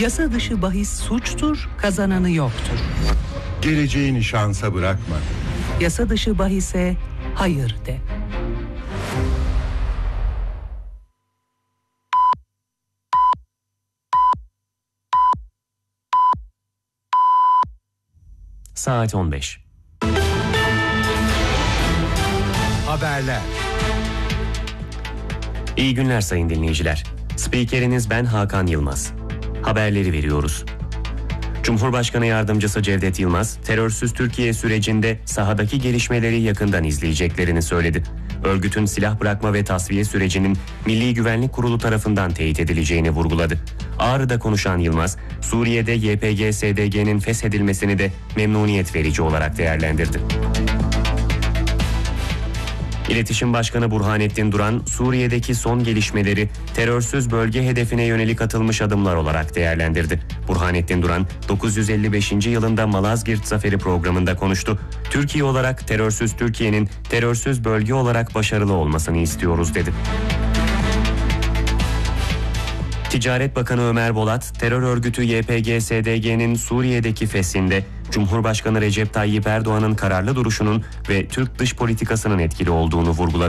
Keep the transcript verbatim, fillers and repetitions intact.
Yasa dışı bahis suçtur, kazananı yoktur. Geleceğini şansa bırakma. Yasa dışı bahise hayır de. Saat on beş. Haberler. İyi günler sayın dinleyiciler. Spikeriniz ben Hakan Yılmaz. Haberleri veriyoruz. Cumhurbaşkanı Yardımcısı Cevdet Yılmaz, terörsüz Türkiye sürecinde sahadaki gelişmeleri yakından izleyeceklerini söyledi. Örgütün silah bırakma ve tasfiye sürecinin Milli Güvenlik Kurulu tarafından teyit edileceğini vurguladı. Ağrı'da konuşan Yılmaz, Suriye'de Y P G S D G'nin feshedilmesini de memnuniyet verici olarak değerlendirdi. İletişim Başkanı Burhanettin Duran, Suriye'deki son gelişmeleri terörsüz bölge hedefine yönelik atılmış adımlar olarak değerlendirdi. Burhanettin Duran, dokuz yüz elli beşinci yılında Malazgirt Zaferi programında konuştu. Türkiye olarak terörsüz Türkiye'nin terörsüz bölge olarak başarılı olmasını istiyoruz dedi. Ticaret Bakanı Ömer Bolat, terör örgütü Y P G S D G'nin Suriye'deki feshinde Cumhurbaşkanı Recep Tayyip Erdoğan'ın kararlı duruşunun ve Türk dış politikasının etkili olduğunu vurguladı.